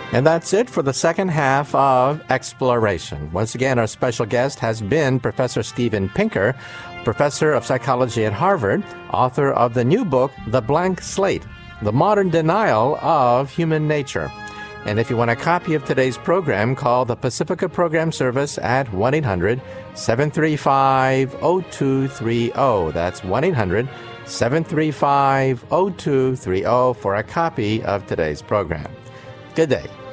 And that's it for the second half of Exploration. Once again, our special guest has been Professor Steven Pinker, professor of psychology at Harvard, author of the new book, The Blank Slate, The Modern Denial of Human Nature. And if you want a copy of today's program, call the Pacifica Program Service at 1-800-735-0230. That's 1-800-735-0230 for a copy of today's program. Good day.